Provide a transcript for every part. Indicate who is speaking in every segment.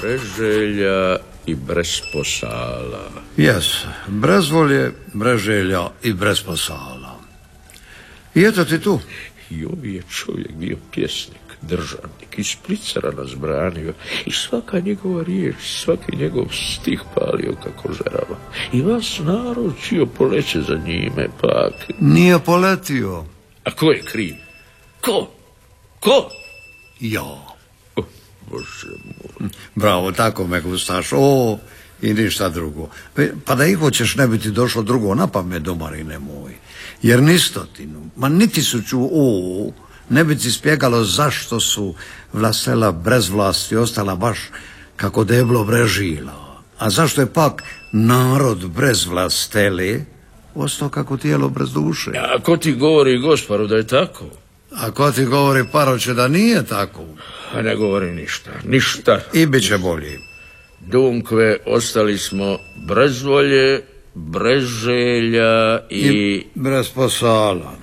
Speaker 1: Breželja i Bresposala.
Speaker 2: Jes, Brezvolje, Breželja i Bresposala. I eto ti tu.
Speaker 1: I ovi je čovjek bio pjesnik, državnik, iz Splicara nas branio i svaka njegova riječ, svaki njegov stih palio kako žerava. I vas narod čio poleće za njime, pak.
Speaker 2: Nije poletio.
Speaker 1: A ko je kriv? Ko?
Speaker 2: Ja.
Speaker 1: Bože moj.
Speaker 2: Bravo, tako me gustaš. I ništa drugo. Pa da ih hoćeš ne bi ti došlo drugo na pamet, domarine moj. Jer ni stotinu, ma niti su ne bi ti spjegalo zašto su Vlastela brez vlasti ostala baš kako deblo Brežila. A zašto je pak narod brez Vlastele ostao kako tijelo brez duše.
Speaker 1: A ko ti govori, Gosparu, da je tako?
Speaker 2: A ko ti govori, paroće, da nije tako?
Speaker 1: A ne govori ništa.
Speaker 2: I bit će bolje.
Speaker 1: Dunkve, ostali smo Brezvolje, Breželja i
Speaker 2: Bresposala.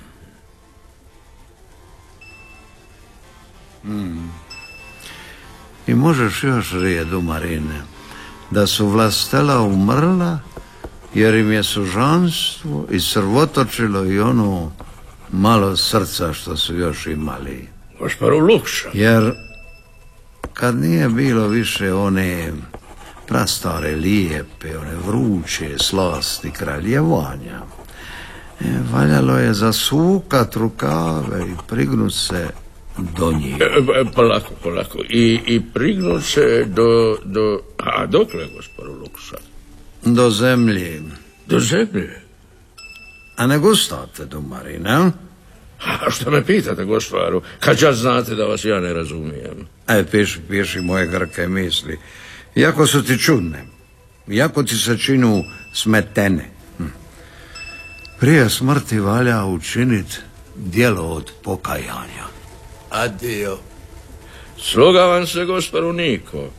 Speaker 2: I možeš još rijedu, Marine, da su Vlastela umrla jer im je sužanstvo i srvotočilo i ono malo srca što su još imali.
Speaker 1: Gosparu Lukša.
Speaker 2: Jer kad nije bilo više one prastare lijepe, one vruće slasti kraljevanja, valjalo je zasukat rukave i prignut se do njih.
Speaker 1: Polako. I prignut se do... A dokle, Gosparu Lukša?
Speaker 2: Do zemlje.
Speaker 1: Do zemlje?
Speaker 2: A ne gustate, domarina?
Speaker 1: A što me pitate, Gosparu, kad ja znate da vas ja ne razumijem?
Speaker 2: Piši moje grke misli. Iako su ti čudne, iako ti se činu smetene, prije smrti valja učinit djelo od pokajanja.
Speaker 3: Adio.
Speaker 1: Sloga vam se, Gosparu Niko.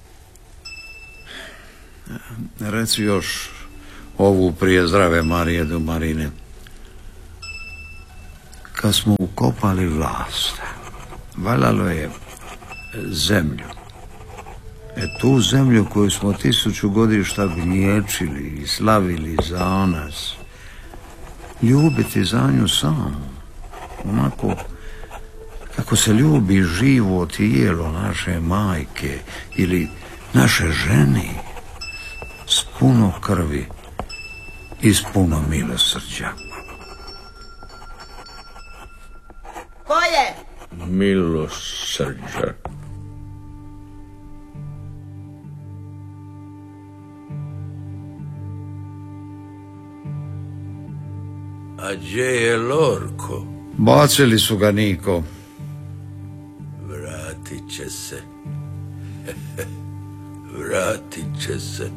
Speaker 2: Reci još ovu prije zdrave Marije do Marine. Kad smo ukopali vlast, valjalo je zemlju. Tu zemlju koju smo 1000 godišta gnječili i slavili za nas, ljubiti za nju samu, onako kako se ljubi živo tijelo naše majke ili naše žene, s puno krvi i s puno milosrđa.
Speaker 4: Ko je?
Speaker 1: Milosrđa.
Speaker 3: A gdje je Lorko?
Speaker 2: Bacili su ga, Niko.
Speaker 3: Vratit će se. Vratit će se.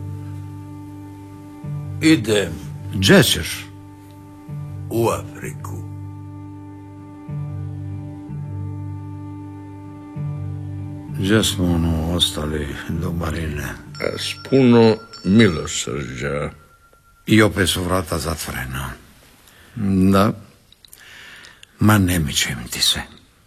Speaker 3: Idem.
Speaker 2: Gdje ćeš?
Speaker 3: U Afriku.
Speaker 2: Gdje smo ostali, domarine?
Speaker 1: S puno milosrđa.
Speaker 2: I opet su vrata zatvorena. Da. Ma ne mičem ti se.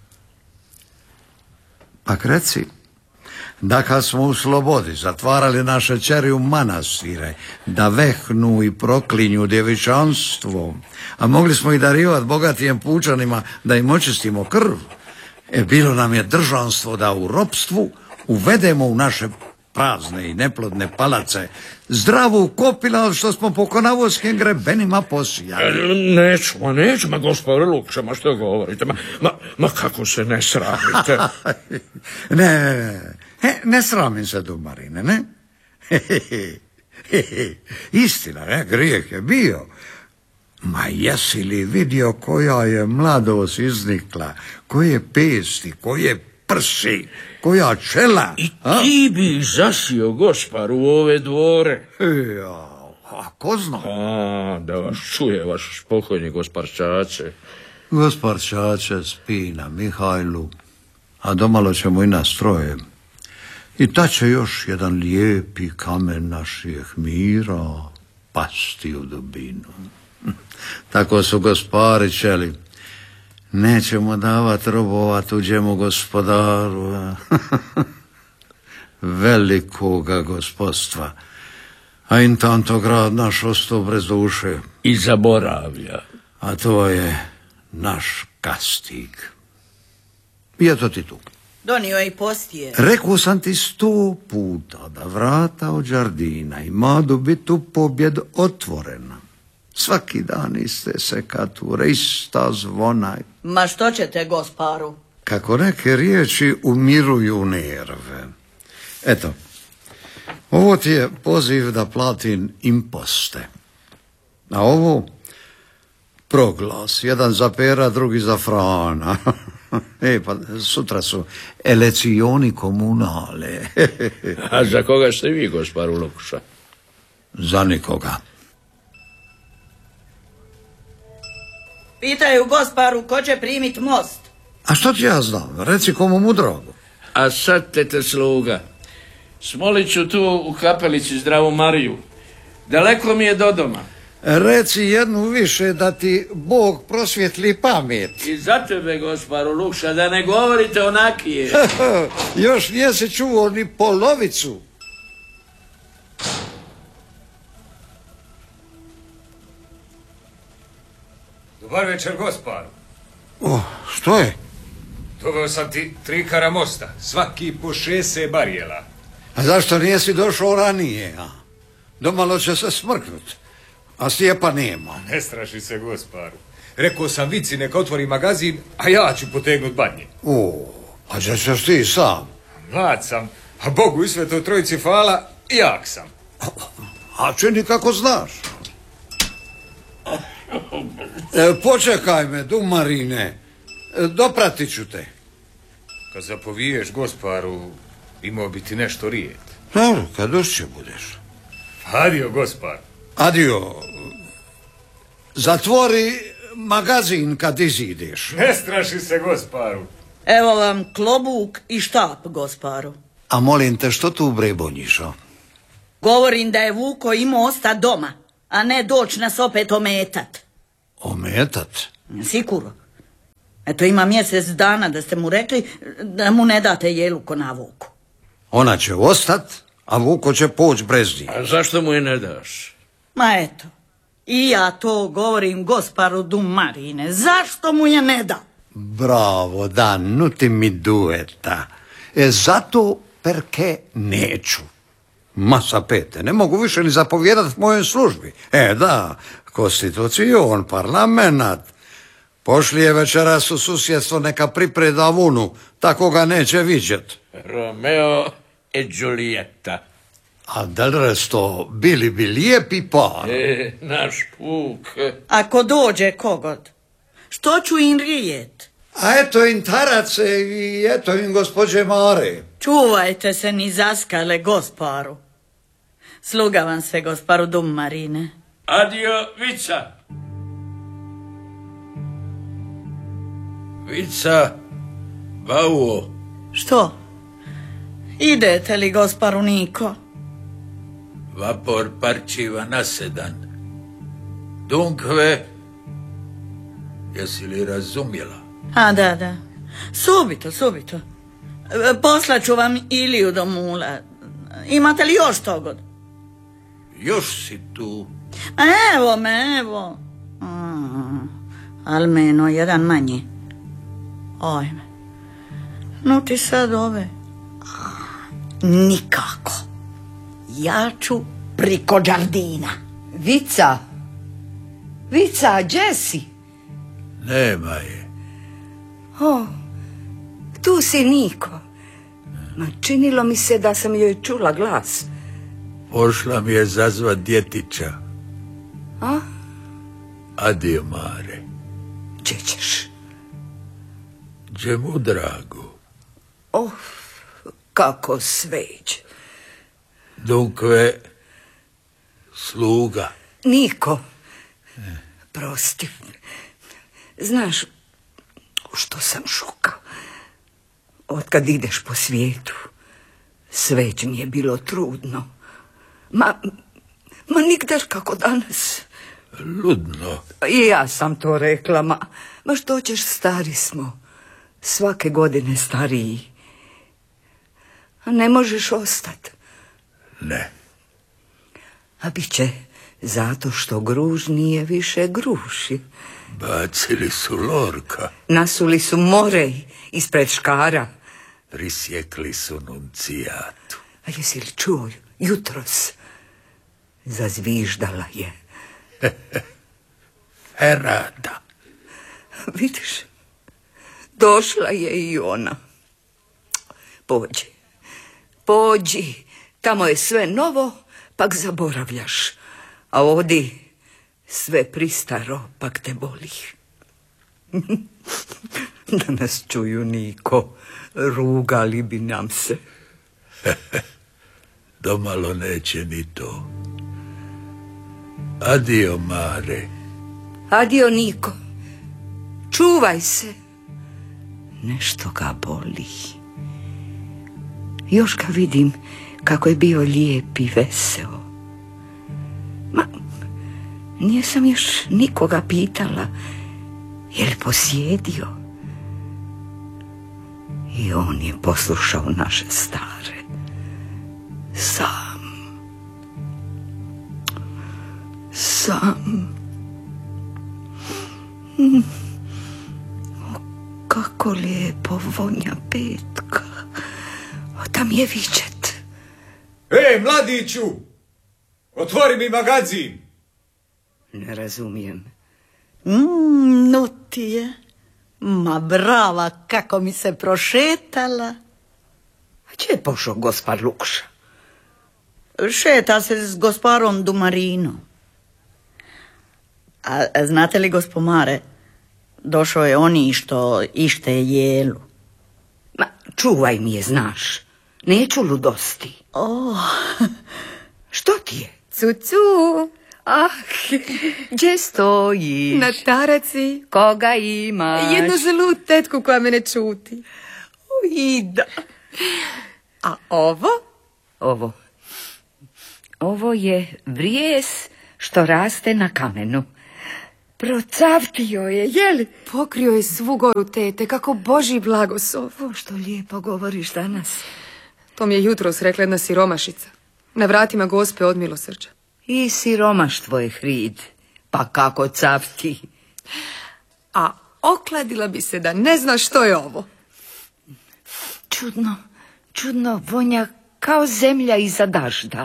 Speaker 2: Pak reci, da kad smo u slobodi zatvarali naše čeri u manastire, da vehnu i proklinju djevičanstvo, a mogli smo i darivati bogatijem pučanima da im očistimo krv, bilo nam je državstvo da u ropstvu uvedemo u naše prazne i neplodne palace zdravu kopila što smo po konavoskim grebenima posijali.
Speaker 1: Neću, Gosparu Lukša, što govorite? Ma kako se ne sramite?
Speaker 2: Ne sramim se, domarine, ne? Istina, ne, grijeh je bio. Ma jesi li vidio koja je mladost iznikla, koje pesti, koje prsi, koja čela?
Speaker 1: I ti bi ih zasio, Gosparu, u ove dvore.
Speaker 2: A ko zna?
Speaker 1: Da vas čuje vaš pokojni Gospar Čače.
Speaker 2: Gospar Čače spi na Mihajlu, a domalo ćemo i nas troje. I ta će još jedan lijepi kamen naših mira pasti u dubinu. Tako su gospari čeli. Nećemo davati robova tuđemu gospodaru. velikoga gospodstva. A intanto grad naš ostao bez duše.
Speaker 1: I zaboravlja.
Speaker 2: A to je naš kastig. I eto ti tu.
Speaker 4: Donio je i postije.
Speaker 2: Rekao sam ti 100 puta da vrata od Đardina imadu biti u pobjed otvorena. Svaki dan iste sekature, ista zvona.
Speaker 4: Ma što ćete, gosparu?
Speaker 2: Kako neke riječi umiruju nerve. Eto, ovo ti je poziv da platim imposte. A ovo proglas, jedan za Pera, drugi za Frana. Pa sutra su elezioni komunale.
Speaker 1: A za koga ste vi, gosparu Lukuša?
Speaker 2: Za nikoga.
Speaker 4: Pitaju gosparu ko će primit most.
Speaker 2: A što ti ja znam? Reci komu mudrogu.
Speaker 1: A sad te sluga. Smolit ću tu u kapelici Zdravu Mariju. Daleko mi je do doma.
Speaker 2: Reci jednu više da ti Bog prosvjetli pamet.
Speaker 1: I za tebe, gosparu Lukša, da ne govorite onakije.
Speaker 2: Još nije se čuo ni polovicu.
Speaker 5: Dobar večer, gosparu.
Speaker 2: Što je?
Speaker 5: Doveo sam ti 3 kara mosta, svaki po 60 barijela.
Speaker 2: A zašto nijesi došao ranije? Domalo će se smrknut. A Stjepa nema.
Speaker 5: Ne straši se, gosparu. Rekao sam Vici neka otvori magazin, a ja ću potegnut badnje.
Speaker 2: A gdje ćeš ti sam?
Speaker 5: Mlad sam, a Bogu i Svetoj Trojici hvala, jak sam.
Speaker 2: A čini kako znaš. Počekaj me, Dumarine. Dopratit ću te.
Speaker 5: Kad zapoviješ, gosparu, imao bi ti nešto rijet.
Speaker 2: Dobro, kad došće budeš.
Speaker 5: Adio, gosparu.
Speaker 2: Adio. Zatvori magazin kad izideš.
Speaker 5: Ne straši se, gosparu.
Speaker 4: Evo vam klobuk i štap, gosparu.
Speaker 2: A molim te, što tu brebonjiš?
Speaker 4: Govorim da je Vuko imao ostati doma, a ne doći nas opet ometat.
Speaker 2: Ometat?
Speaker 4: Sigurno. Eto, ima mjesec dana da ste mu rekli da mu ne date jeluko na Vuku.
Speaker 2: Ona će ostat, a Vuko će poći brez njih.
Speaker 1: A zašto mu je ne daš?
Speaker 4: Ma eto, i ja to govorim gosparu Dumarine. Zašto mu je ne da?
Speaker 2: Bravo, da, nuti mi dueta. Zato perché neću. Ma sapete, ne mogu više ni zapovjedat mojoj službi. Da, konstitucion, parlamenat. Pošli je večeras u susjedstvo neka pripreda vunu, tako ga neće vidjet.
Speaker 1: Romeo e Giulietta.
Speaker 2: A del resto, bili bi lijepi par.
Speaker 1: Naš puk.
Speaker 4: Ako dođe kogod, što ću im rijet?
Speaker 2: A eto im tarace i eto im gospođe Mare.
Speaker 4: Čuvajte se ni zaskale, gosparu. Sluga vam se, gosparu Dumarine.
Speaker 1: Adio, Vica. Vica, Bauo.
Speaker 4: Što? Idete li, gosparu Niko?
Speaker 1: Vapor parčiva nasedan. Dunkve, jesi li razumjela?
Speaker 4: A da. Subito. Poslaću vam Iliju do Mula. Imate li još togod?
Speaker 1: Još si tu.
Speaker 4: Evo. Almeno jedan manji. Ojme. No ti sad ove. Nikako. Ja ću priko Đardina.
Speaker 6: Vica, gdje si?
Speaker 1: Nema je.
Speaker 6: Tu si Niko. Ma činilo mi se da sam joj čula glas.
Speaker 1: Pošla mi je zazvat djetića.
Speaker 6: A?
Speaker 1: Adio, Mare.
Speaker 6: Gdje ćeš?
Speaker 1: Gdje mu dragu.
Speaker 6: Kako sveć.
Speaker 1: Dunkve, sluga.
Speaker 6: Niko. Prosti. Znaš što sam šukao? Otkad ideš po svijetu, sveć mi je bilo trudno. Ma nigdar kako danas.
Speaker 1: Ludno.
Speaker 6: I ja sam to rekla, ma što ćeš, stari smo. Svake godine stariji. A ne možeš ostati.
Speaker 3: Ne.
Speaker 6: A bit će zato što gruž nije više gruši.
Speaker 3: Bacili su Lorka.
Speaker 6: Nasuli su Morej ispred škara.
Speaker 3: Prisjekli su Nuncijatu.
Speaker 6: A jesi li čuo jutros? Zazviždala je.
Speaker 3: Herada.
Speaker 6: Vidiš, došla je i ona. Pođi, tamo je sve novo, pak zaboravljaš. A ovdje sve pristaro, pak te boli. Da nas čuju niko, rugali bi nam se.
Speaker 3: Domalo neće ni to. Adio, Mare.
Speaker 6: Adio, Niko. Čuvaj se. Nešto ga boli. Još ga vidim kako je bio lijep i veseo. Ma, nisam još nikoga pitala je li posjedio. I on je poslušao naše stare. Sam. O, kako lijepo vonja petka. O, tam je vičet.
Speaker 5: Ej, mladiću! Otvori mi magazin!
Speaker 6: Ne razumijem.
Speaker 4: Nuti je. Ma brava, kako mi se prošetala.
Speaker 6: A če je pošao gospar Lukša?
Speaker 4: Šeta se s gosparom Dumarinom. A znate li, gospomare, došao je oni što ište jelu.
Speaker 6: Ma, čuvaj mi je, znaš. Neću ludosti. Što ti je?
Speaker 7: Cucu,
Speaker 6: Ah, gdje stojiš?
Speaker 7: na taraci.
Speaker 6: Koga imaš?
Speaker 7: Jednu zlu tetku koja me ne čuti.
Speaker 6: Ida.
Speaker 7: A ovo?
Speaker 6: Ovo je vrijez što raste na kamenu. Procavtio je, jel?
Speaker 7: Pokrio je svu goru tete, kako Božji blagoslov.
Speaker 6: Što lijepo govoriš danas.
Speaker 7: To mi je jutros rekla jedna siromašica. Na vratima Gospe od milosrđa.
Speaker 6: I siromaštvo je hrid, pa kako cavti.
Speaker 7: A okladila bi se da ne zna što je ovo.
Speaker 6: Čudno vonja kao zemlja iza dažda.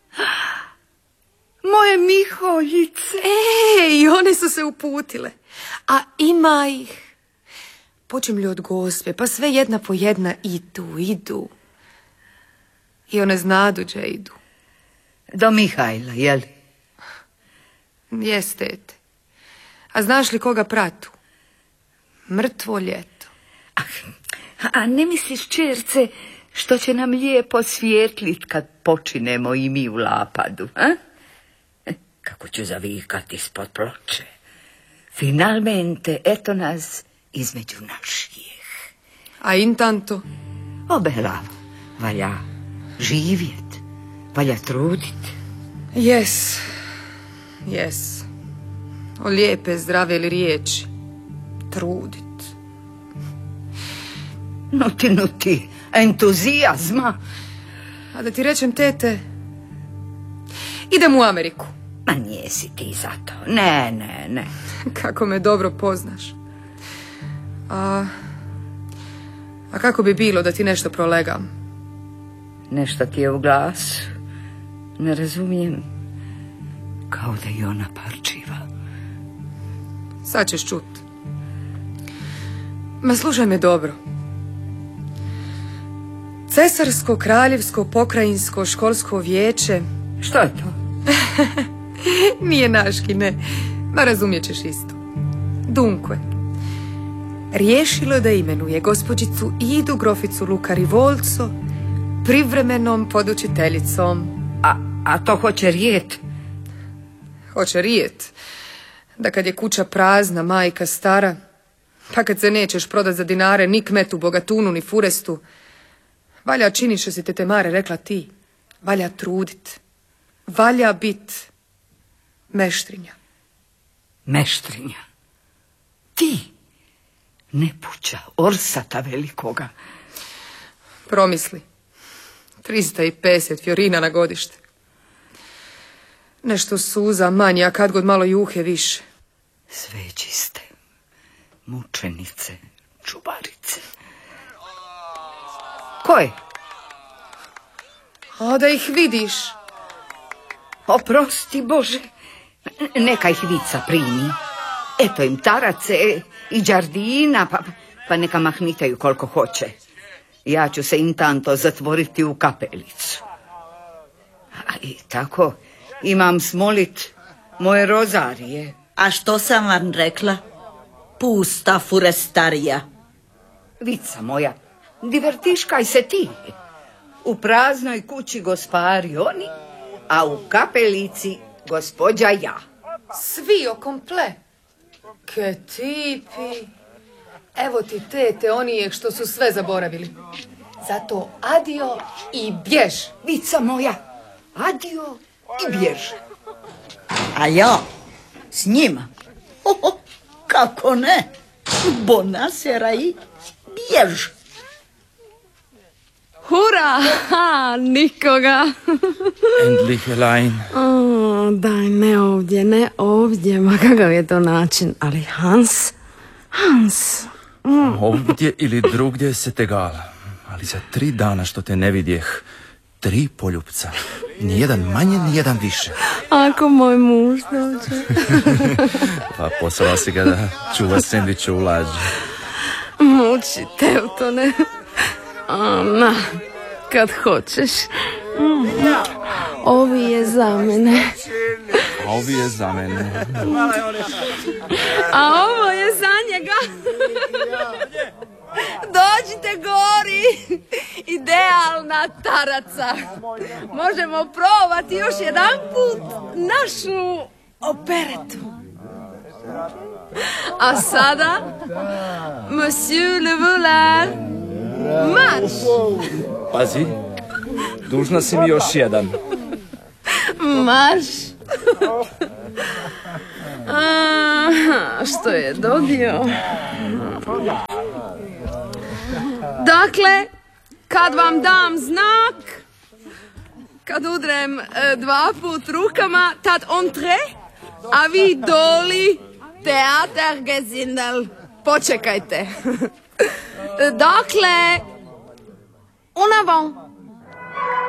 Speaker 6: Moje Miholjice.
Speaker 7: Ej, one su se uputile. A ima ih. Počem li od Gospe, pa sve jedna po jedna idu. I one znadu gdje idu.
Speaker 6: Do Mihajla, jel?
Speaker 7: Jes, tete. A znaš li koga pratu? Mrtvo ljeto.
Speaker 6: A ne misliš, čerce, što će nam lijepo svijetlit kad počinemo i mi u lapadu, a? Kako ću zavikati ispod ploče. Finalmente, eto nas između naših.
Speaker 7: A intanto?
Speaker 6: Obela, valja živjet, valja trudit.
Speaker 7: Jes. O lijepe, zdrave li riječi. Trudit.
Speaker 6: Nuti, entuzijazma.
Speaker 7: A da ti rečem, tete, idem u Ameriku.
Speaker 6: Ma nijesi ti za to. Ne.
Speaker 7: Kako me dobro poznaš. A kako bi bilo da ti nešto prolegam?
Speaker 6: Nešto ti je u glasu. Ne razumijem. Kao da je ona parčiva.
Speaker 7: Sad ćeš čut. Ma slušaj me dobro. Cesarsko, kraljevsko, pokrajinsko, školsko vijeće.
Speaker 6: Što je to?
Speaker 7: Nije naški, ne. Ma razumijet ćeš isto. Dunkve. Riješilo da imenuje gospođicu Idu groficu Luka Rivolco privremenom podučiteljicom.
Speaker 6: A to hoće rijet?
Speaker 7: Hoće rijet. Da kad je kuća prazna, majka stara, pa kad se nećeš prodat za dinare ni kmetu, bogatunu, ni furestu, valja čini što si tete Mare rekla ti. Valja trudit. Valja bit meštrinja.
Speaker 6: Meštrinja? Ti? Nepuća, orsata velikoga.
Speaker 7: Promisli. 350 fjorina na godište. Nešto suza manje, a kad god malo juhe više.
Speaker 6: Sveći ste, mučenice, čuvarice. Ko je?
Speaker 7: A da ih vidiš.
Speaker 6: Oprosti, Bože, neka ih Vica primi. Eto im tarace i đardina, pa neka mahnitaju koliko hoće. Ja ću se im tanto zatvoriti u kapelicu. A i tako imam smolit moje rozarije.
Speaker 4: A što sam vam rekla? Pusta furestarija.
Speaker 6: Vica moja, divertiškaj se ti. U praznoj kući gospari oni, a u kapelici gospođa ja.
Speaker 7: Svi o komple. Ke tipi. Evo ti tete onijeg što su sve zaboravili. Zato adio i bjež.
Speaker 6: Vica moja, adio i bjež.
Speaker 4: A ja s njima? Kako ne? Bonasera i bjež.
Speaker 8: Hurra! Ha, nikoga.
Speaker 9: Endlich allein.
Speaker 8: Daj, ne ovdje, ma kakav je to način. Ali Hans.
Speaker 9: Ovdje ili drugdje se tegala. Ali za 3 dana što te ne vidjeh, 3 poljupca. Nijedan manje, nijedan više.
Speaker 8: Ako moj muž dođe.
Speaker 9: Pa poslala si ga da čuva sendviče u lađi.
Speaker 8: Muči te u to, ne? Na, kad hoćeš. Ovi je za mene.
Speaker 9: Ovi je za mene.
Speaker 8: A ovo je za njega. Dođite gori. Idealna taraca. Možemo probati još jedan put našu operetu. A sada, Monsieur le Voleur, marš!
Speaker 9: Pazi, dužna si mi još jedan.
Speaker 8: Marš! Što je dodio? Dakle, kad vam dam znak, kad udrem 2 put rukama, tad entre, a vi doli Theatergesindel. Počekajte. Dakle, en avant.